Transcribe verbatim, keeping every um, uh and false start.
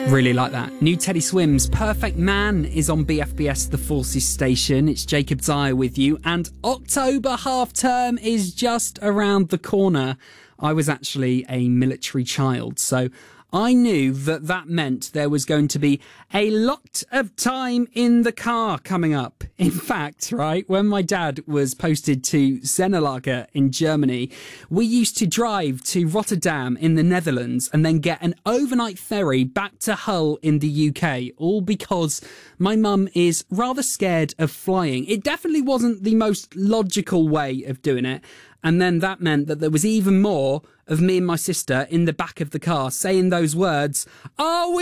Really like that. New Teddy Swims, Perfect Man, is on B F B S The Forces station. It's Jacob Dyer with you, and October half term is just around the corner. I was actually a military child, so I knew that that meant there was going to be a lot of time in the car coming up. In fact, right, when my dad was posted to Zenelager in Germany, we used to drive to Rotterdam in the Netherlands and then get an overnight ferry back to Hull in the U K, all because my mum is rather scared of flying. It definitely wasn't the most logical way of doing it. And then that meant that there was even more of me and my sister in the back of the car saying those words, "Are we